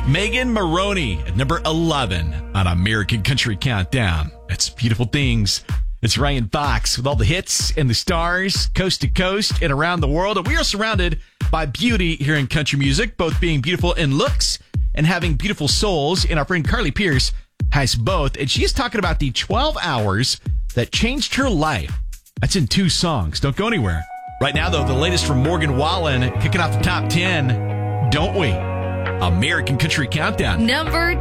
Megan Maroney at number 11 on American Country Countdown. That's Beautiful Things. It's Ryan Fox with all the hits and the stars, coast to coast and around the world. And we are surrounded by beauty here in country music, both being beautiful in looks and having beautiful souls. And our friend Carly Pierce has both. And she's talking about the 12 hours that changed her life. That's in 2 songs. Don't go anywhere. Right now, though, the latest from Morgan Wallen kicking off the top 10. Don't we? American Country Countdown. Number